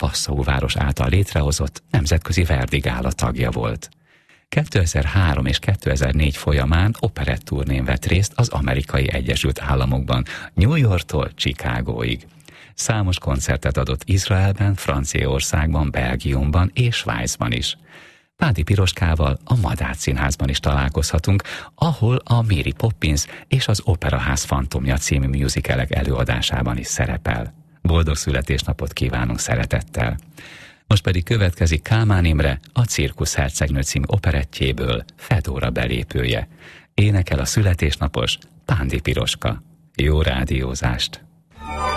Passau-város által létrehozott nemzetközi Verdi-gála tagja volt. 2003 és 2004 folyamán operetturnén vett részt az Amerikai Egyesült Államokban, New Yorktól Chicagóig. Számos koncertet adott Izraelben, Franciaországban, Belgiumban és Svájcban is. Pándi Piroskával a Madách Színházban is találkozhatunk, ahol a Mary Poppins és az Operaház fantomja című musicalek előadásában is szerepel. Boldog születésnapot kívánunk szeretettel! Most pedig következik Kálmán Imre, a Cirkusz hercegnő című operettjéből Fedóra belépője. Énekel a születésnapos Pándi Piroska. Jó rádiózást!